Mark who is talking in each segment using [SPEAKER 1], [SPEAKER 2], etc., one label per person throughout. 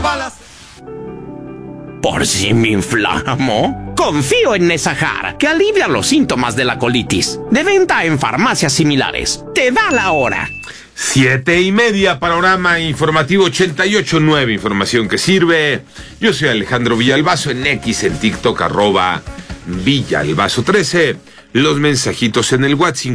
[SPEAKER 1] balas.
[SPEAKER 2] ¿Por si me inflamo? Confío en Nesahar, que alivia los síntomas de la colitis. De venta en farmacias similares. Te da la hora.
[SPEAKER 3] 7:30, panorama informativo 88.9, información que sirve. Yo soy Alejandro Villalbazo, en X, en TikTok, @Villalbazo13. Los mensajitos en el WhatsApp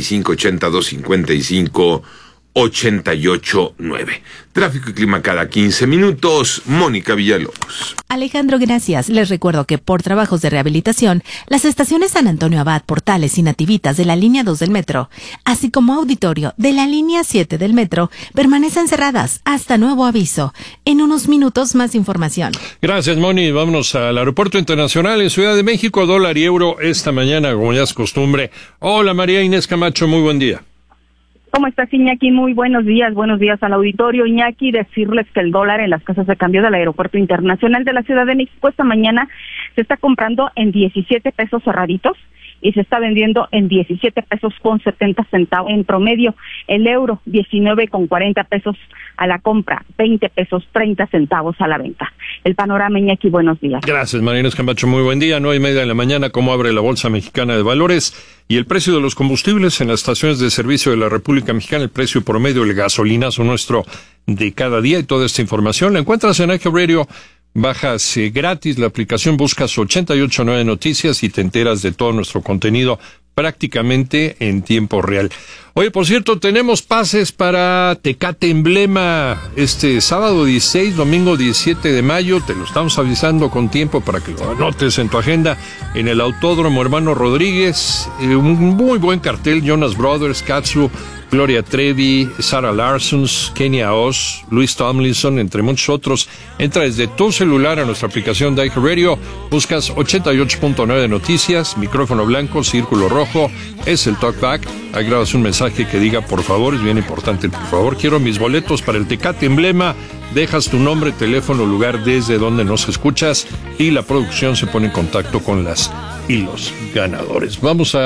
[SPEAKER 3] 5582558889. Tráfico y clima cada 15 minutos. Mónica Villalobos.
[SPEAKER 4] Alejandro, gracias. Les recuerdo que por trabajos de rehabilitación, las estaciones San Antonio Abad, Portales y Nativitas de la línea 2 del metro, así como Auditorio de la línea 7 del metro, permanecen cerradas hasta nuevo aviso. En unos minutos más información.
[SPEAKER 5] Gracias, Moni. Vámonos al Aeropuerto Internacional en Ciudad de México. Dólar y euro esta mañana, como ya es costumbre. Hola, María Inés Camacho, muy buen día.
[SPEAKER 6] ¿Cómo estás, Iñaki? Muy buenos días al auditorio. Iñaki, decirles que el dólar en las casas de cambio del Aeropuerto Internacional de la Ciudad de México esta mañana se está comprando en 17 pesos cerraditos y se está vendiendo en 17 pesos con 70 centavos en promedio. El euro, 19,40 pesos a la compra, 20 pesos 30 centavos a la venta. El panorama, Iñaki, buenos días.
[SPEAKER 5] Gracias, María Inés Camacho, muy buen día. 9:30 de la mañana, ¿cómo abre la Bolsa Mexicana de Valores? Y el precio de los combustibles en las estaciones de servicio de la República Mexicana, el precio promedio del gasolinazo nuestro de cada día. Y toda esta información la encuentras en iHeart Radio. Bajas gratis la aplicación, buscas 889 Noticias y te enteras de todo nuestro contenido prácticamente en tiempo real. Oye, por cierto, tenemos pases para Tecate Emblema este sábado 16, domingo 17 de mayo. Te lo estamos avisando con tiempo para que lo anotes en tu agenda. En el Autódromo Hermano Rodríguez, un muy buen cartel: Jonas Brothers, Katsu, Gloria Trevi, Sarah Larsons, Kenia Oz, Luis Tomlinson, entre muchos otros. Entra desde tu celular a nuestra aplicación de iHeart Radio, buscas 88.9 Noticias, micrófono blanco, círculo rojo, es el talkback. Ahí grabas un mensaje que diga, por favor, es bien importante, por favor, quiero mis boletos para el Tecate Emblema. Dejas tu nombre, teléfono, lugar desde donde nos escuchas y la producción se pone en contacto con las y los ganadores. Vamos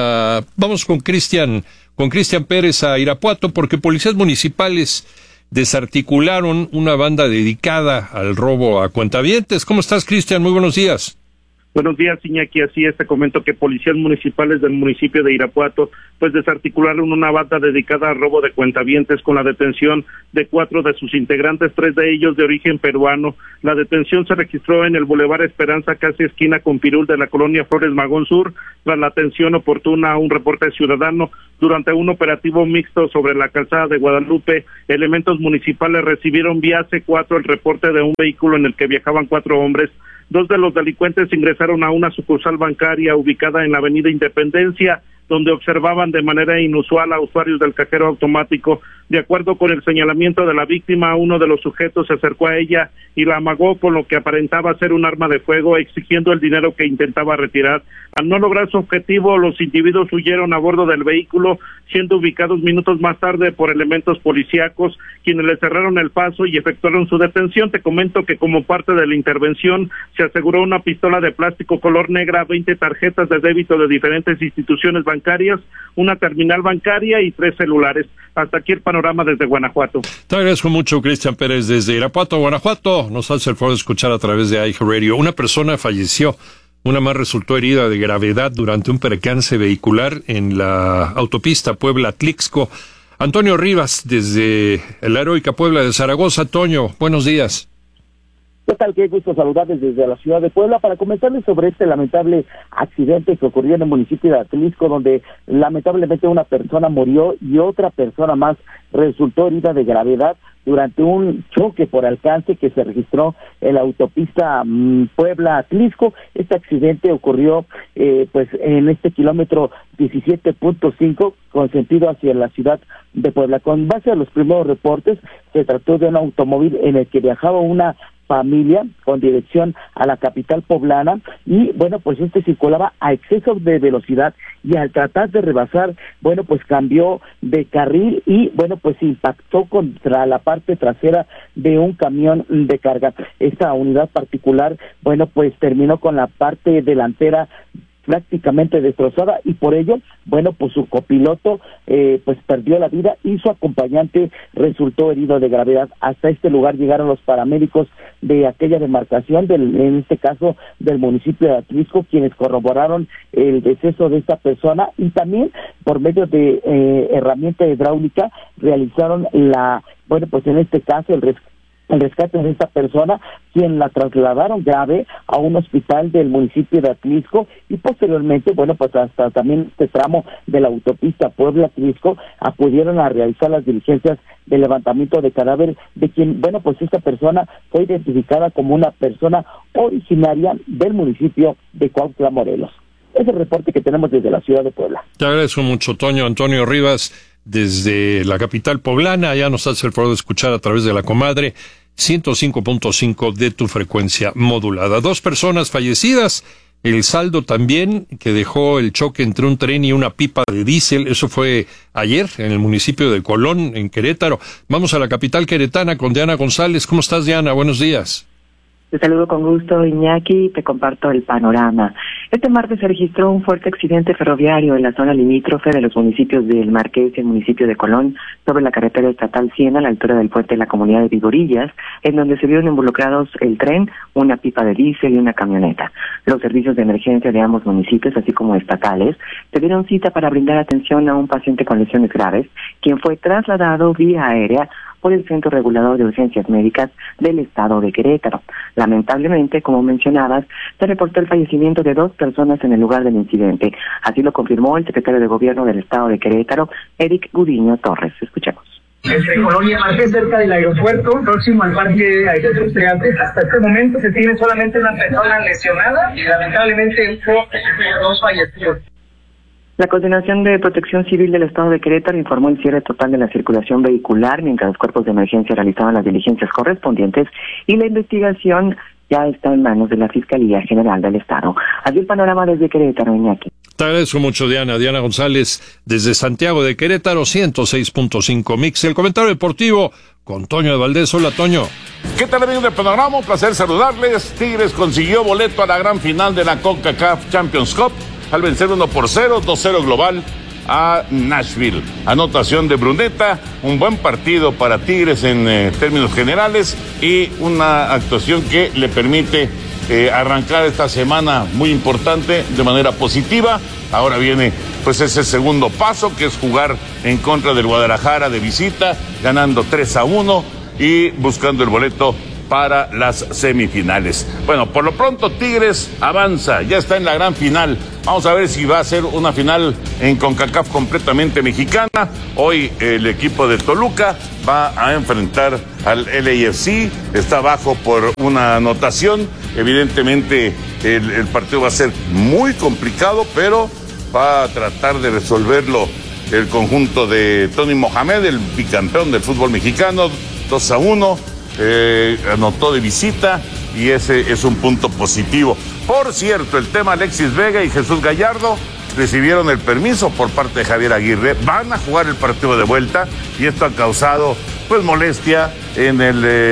[SPEAKER 5] con Cristian Pérez a Irapuato, porque policías municipales desarticularon una banda dedicada al robo a cuentavientes. ¿Cómo estás, Cristian? Muy buenos días.
[SPEAKER 7] Buenos días, Iñaki. Así es, te comento que policías municipales del municipio de Irapuato pues desarticularon una banda dedicada al robo de cuentavientes con la detención de 4 de sus integrantes, 3 de ellos de origen peruano. La detención se registró en el Boulevard Esperanza, casi esquina con Pirul de la colonia Flores Magón Sur, tras la atención oportuna a un reporte ciudadano. Durante un operativo mixto sobre la calzada de Guadalupe, elementos municipales recibieron vía C4 el reporte de un vehículo en el que viajaban 4 hombres. 2 de los delincuentes ingresaron a una sucursal bancaria ubicada en la avenida Independencia, donde observaban de manera inusual a usuarios del cajero automático. De acuerdo con el señalamiento de la víctima, uno de los sujetos se acercó a ella y la amagó con lo que aparentaba ser un arma de fuego, exigiendo el dinero que intentaba retirar. Al no lograr su objetivo, los individuos huyeron a bordo del vehículo, siendo ubicados minutos más tarde por elementos policíacos, quienes le cerraron el paso y efectuaron su detención. Te comento que como parte de la intervención se aseguró una pistola de plástico color negra, 20 tarjetas de débito de diferentes instituciones bancarias, una terminal bancaria y 3 celulares. Hasta aquí el panorama desde Guanajuato.
[SPEAKER 5] Te agradezco mucho, Cristian Pérez, desde Irapuato, Guanajuato. Nos hace el favor de escuchar a través de iHeart Radio. Una persona falleció, una más resultó herida de gravedad durante un percance vehicular en la autopista Puebla-Tlixco. Antonio Rivas, desde la heroica Puebla de Zaragoza. Toño, buenos días.
[SPEAKER 8] ¿Qué tal? Qué gusto saludarles desde la ciudad de Puebla para comentarles sobre este lamentable accidente que ocurrió en el municipio de Atlisco, donde lamentablemente una persona murió y otra persona más resultó herida de gravedad durante un choque por alcance que se registró en la autopista Puebla-Atlisco. Este accidente ocurrió pues en este kilómetro 17.5 con sentido hacia la ciudad de Puebla. Con base a los primeros reportes, se trató de un automóvil en el que viajaba una familia con dirección a la capital poblana y bueno, pues este circulaba a exceso de velocidad y al tratar de rebasar, bueno, pues cambió de carril y bueno, pues impactó contra la parte trasera de un camión de carga. Esta unidad particular, bueno, pues terminó con la parte delantera prácticamente destrozada, y por ello, bueno, pues su copiloto pues perdió la vida y su acompañante resultó herido de gravedad. Hasta este lugar llegaron los paramédicos de aquella demarcación, en este caso del municipio de Atlisco, quienes corroboraron el deceso de esta persona, y también por medio de herramienta hidráulica realizaron pues en este caso el rescate de esta persona, quien la trasladaron grave a un hospital del municipio de Atlisco, y posteriormente, bueno, pues hasta también este tramo de la autopista Puebla-Atlisco acudieron a realizar las diligencias de levantamiento de cadáver de quien, bueno, pues esta persona fue identificada como una persona originaria del municipio de Cuautla, Morelos. Es el reporte que tenemos desde la ciudad de Puebla.
[SPEAKER 5] Te agradezco mucho, Toño. Antonio Rivas, desde la capital poblana, ya nos hace el favor de escuchar a través de la comadre 105.5 de tu frecuencia modulada. 2 personas fallecidas, el saldo también que dejó el choque entre un tren y una pipa de diésel, eso fue ayer en el municipio de Colón, en Querétaro. Vamos a la capital queretana con Diana González. ¿Cómo estás, Diana? Buenos días.
[SPEAKER 1] Te saludo con gusto, Iñaki, y te comparto el panorama. Este martes se registró un fuerte accidente ferroviario en la zona limítrofe de los municipios de El Marqués y el municipio de Colón, sobre la carretera estatal 100 a la altura del puente de la comunidad de Vigorillas, en donde se vieron involucrados el tren, una pipa de diésel y una camioneta. Los servicios de emergencia de ambos municipios, así como estatales, se dieron cita para brindar atención a un paciente con lesiones graves, quien fue trasladado vía aérea por el Centro Regulador de Urgencias Médicas del Estado de Querétaro. Lamentablemente, como mencionabas, se reportó el fallecimiento de 2 personas en el lugar del incidente. Así lo confirmó el secretario de Gobierno del Estado de Querétaro, Eric Gudiño Torres. Escuchemos.
[SPEAKER 9] Colonia Marqués, cerca del aeropuerto, próximo al parque Aeropuerto Estudiantes. Hasta este momento se tiene solamente una persona lesionada y lamentablemente 2 fallecidos.
[SPEAKER 1] La Coordinación de Protección Civil del Estado de Querétaro informó el cierre total de la circulación vehicular mientras los cuerpos de emergencia realizaban las diligencias correspondientes, y la investigación ya está en manos de la Fiscalía General del Estado. Así el panorama desde Querétaro, Iñaki.
[SPEAKER 5] Te agradezco mucho, Diana. Diana González, desde Santiago de Querétaro, 106.5 Mix. El comentario deportivo con Toño de Valdés. Hola, Toño.
[SPEAKER 3] ¿Qué tal, amigos del Panorama? Un placer saludarles. Tigres consiguió boleto a la gran final de la CONCACAF Champions Cup al vencer 1-0, 2-0 global a Nashville. Anotación de Bruneta, un buen partido para Tigres en términos generales, y una actuación que le permite arrancar esta semana muy importante de manera positiva. Ahora viene pues ese segundo paso, que es jugar en contra del Guadalajara de visita, ganando 3-1 y buscando el boleto para las semifinales. Bueno, por lo pronto Tigres avanza, ya está en la gran final. Vamos a ver si va a ser una final en CONCACAF completamente mexicana. Hoy el equipo de Toluca va a enfrentar al LAFC, está abajo por una anotación. Evidentemente el partido va a ser muy complicado, pero va a tratar de resolverlo el conjunto de Tony Mohamed, el bicampeón del fútbol mexicano. 2-1. Anotó de visita, y ese es un punto positivo. Por cierto, el tema Alexis Vega y Jesús Gallardo recibieron el permiso por parte de Javier Aguirre, van a jugar el partido de vuelta, y esto ha causado pues molestia en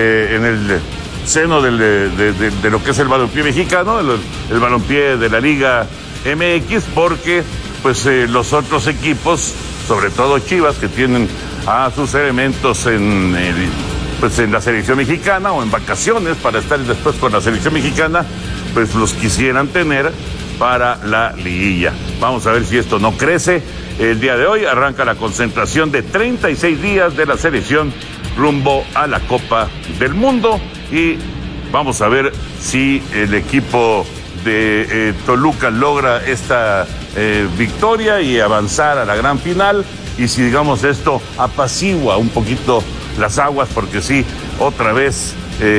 [SPEAKER 3] el seno de lo que es el balompié mexicano, el balompié de la Liga MX, porque pues los otros equipos, sobre todo Chivas, que tienen a sus elementos en la selección mexicana o en vacaciones para estar después con la selección mexicana, pues los quisieran tener para la liguilla. Vamos a ver si esto no crece. El día de hoy arranca la concentración de 36 días de la selección rumbo a la Copa del Mundo, y vamos a ver si el equipo de Toluca logra esta victoria y avanzar a la gran final, y si digamos esto apacigua un poquito las aguas, porque sí, otra vez,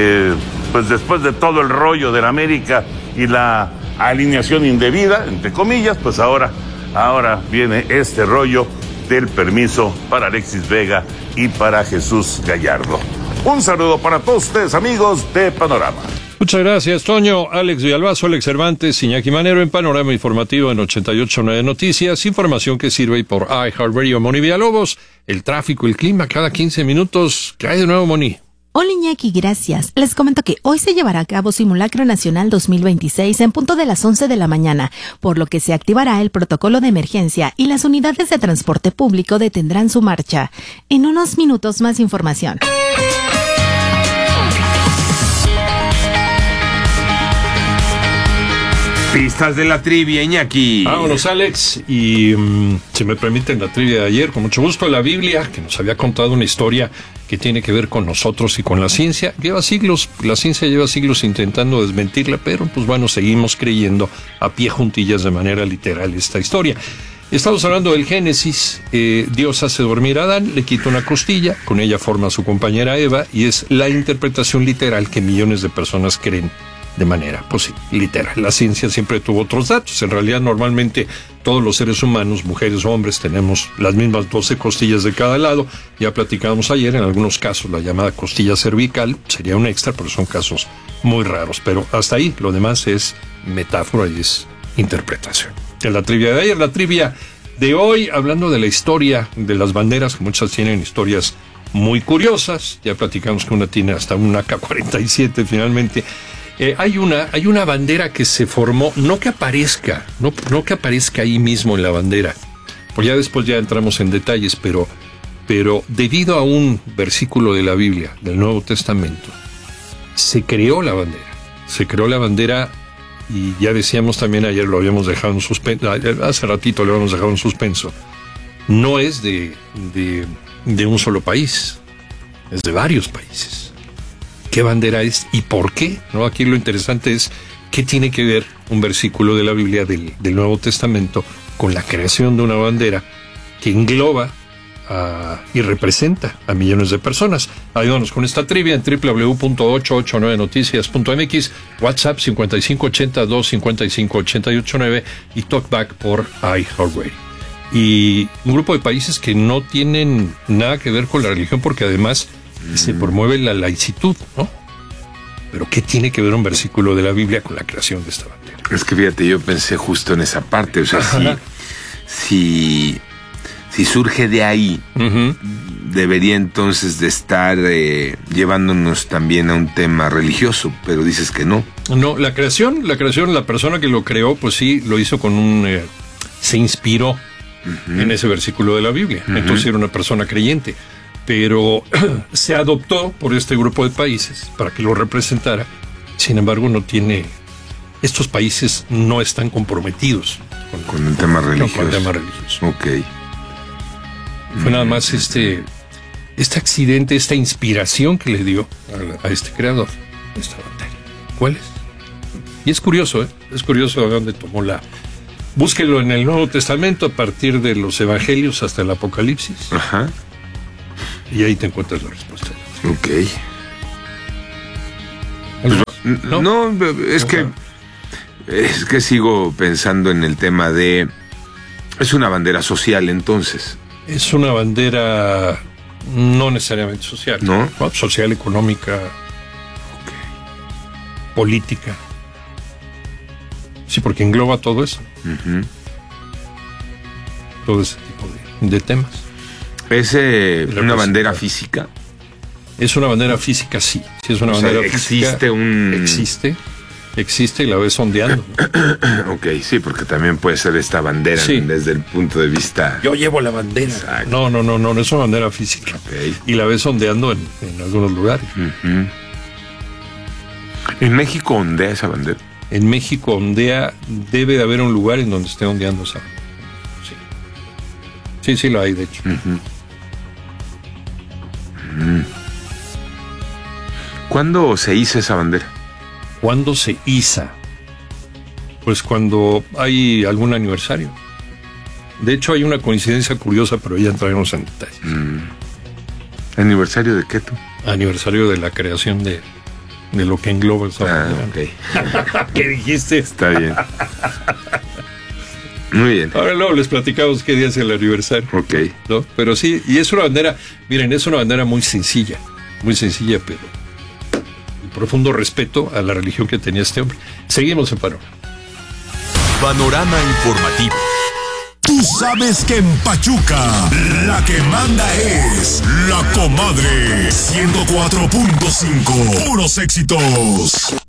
[SPEAKER 3] pues después de todo el rollo del América y la alineación indebida, entre comillas, pues ahora viene este rollo del permiso para Alexis Vega y para Jesús Gallardo. Un saludo para todos ustedes, amigos de Panorama.
[SPEAKER 5] Muchas gracias, Toño. Alex Villalbazo, Alex Cervantes, Iñaki Manero en Panorama Informativo en 88.9 Noticias. Información que sirve por iHeartRadio. Moni Villalobos, el tráfico, el clima cada 15 minutos. ¿Qué hay de nuevo, Moni?
[SPEAKER 4] Hola Iñaki, gracias. Les comento que hoy se llevará a cabo Simulacro Nacional 2026 en punto de las 11 de la mañana, por lo que se activará el protocolo de emergencia y las unidades de transporte público detendrán su marcha. En unos minutos más información.
[SPEAKER 10] Pistas de la trivia, Iñaki.
[SPEAKER 5] Vámonos, Alex. Y si me permiten la trivia de ayer, con mucho gusto, la Biblia, que nos había contado una historia que tiene que ver con nosotros y con la ciencia. La ciencia lleva siglos intentando desmentirla, pero pues bueno, seguimos creyendo a pie juntillas de manera literal esta historia. Estamos hablando del Génesis. Dios hace dormir a Adán, le quita una costilla, con ella forma a su compañera Eva, y es la interpretación literal que millones de personas creen de manera, pues sí, literal. La ciencia siempre tuvo otros datos. En realidad, normalmente, todos los seres humanos, mujeres o hombres, tenemos las mismas 12 costillas de cada lado. Ya platicábamos ayer, en algunos casos, la llamada costilla cervical sería un extra, pero son casos muy raros. Pero hasta ahí, lo demás es metáfora y es interpretación. En la trivia de ayer, la trivia de hoy, hablando de la historia de las banderas, que muchas tienen historias muy curiosas. Ya platicamos que una tiene hasta una AK-47 finalmente. Hay una bandera que se formó, no que aparezca ahí mismo en la bandera, pues ya después ya entramos en detalles, pero debido a un versículo de la Biblia, del Nuevo Testamento, se creó la bandera, y ya decíamos también ayer, lo habíamos dejado en suspenso, hace ratito lo habíamos dejado en suspenso, no es de un solo país, es de varios países. ¿Qué bandera es y por qué? ¿No? Aquí lo interesante es qué tiene que ver un versículo de la Biblia del Nuevo Testamento con la creación de una bandera que engloba y representa a millones de personas. Ayúdanos con esta trivia en www.889noticias.mx, WhatsApp 5582-558889 y Talkback por iHeartRadio. Y un grupo de países que no tienen nada que ver con la religión porque además se promueve la laicidad, ¿no? Pero ¿qué tiene que ver un versículo de la Biblia con la creación de esta bandera?
[SPEAKER 10] Es que fíjate, yo pensé justo en esa parte, o sea, si surge de ahí, debería entonces de estar llevándonos también a un tema religioso, pero dices que no.
[SPEAKER 5] No, la creación, la persona que lo creó, pues sí, lo hizo con se inspiró en ese versículo de la Biblia, entonces era una persona creyente. Pero se adoptó por este grupo de países para que lo representara. Sin embargo, estos países no están comprometidos
[SPEAKER 10] con el tema religioso.
[SPEAKER 5] Con el tema religioso.
[SPEAKER 10] Ok.
[SPEAKER 5] Fue nada más este accidente, esta inspiración que le dio a este creador de esta bandera. ¿Cuál es? Y es curioso, es curioso de dónde tomó Búsquelo en el Nuevo Testamento a partir de los Evangelios hasta el Apocalipsis.
[SPEAKER 10] Ajá.
[SPEAKER 5] Y ahí te encuentras la respuesta.
[SPEAKER 10] Ok. No, es que sigo pensando en el tema de... Es una bandera social, entonces.
[SPEAKER 5] Es una bandera no necesariamente social.
[SPEAKER 10] ¿No?
[SPEAKER 5] Social, económica, política. Sí, porque engloba todo eso. Todo ese tipo de temas.
[SPEAKER 10] ¿Es una bandera física?
[SPEAKER 5] Es una bandera física, sí. Sí, es una bandera física. Existe y la ves ondeando.
[SPEAKER 10] Ok, sí, porque también puede ser esta bandera desde el punto de vista...
[SPEAKER 5] Yo llevo la bandera. Exacto. No, es una bandera física.
[SPEAKER 10] Okay.
[SPEAKER 5] Y la ves ondeando en algunos lugares.
[SPEAKER 10] ¿En México ondea esa bandera?
[SPEAKER 5] En México ondea, debe de haber un lugar en donde esté ondeando esa bandera. Sí, lo hay, de hecho.
[SPEAKER 10] ¿Cuándo se iza esa bandera?
[SPEAKER 5] ¿Cuándo se iza? Pues cuando hay algún aniversario. De hecho, hay una coincidencia curiosa, pero ya entraremos en detalles.
[SPEAKER 10] ¿Aniversario de qué tú?
[SPEAKER 5] Aniversario de la creación de lo que engloba esa bandera.
[SPEAKER 10] Ok.
[SPEAKER 5] ¿Qué dijiste?
[SPEAKER 10] Está bien. Muy bien.
[SPEAKER 5] Ahora luego les platicamos qué día es el aniversario.
[SPEAKER 10] Ok.
[SPEAKER 5] ¿No? Pero sí, y es una bandera, miren, es una bandera muy sencilla, pero el profundo respeto a la religión que tenía este hombre. Seguimos en Panorama.
[SPEAKER 11] Panorama informativo. Tu Tú sabes que en Pachuca la que manda es La Comadre 104.5. Puros éxitos.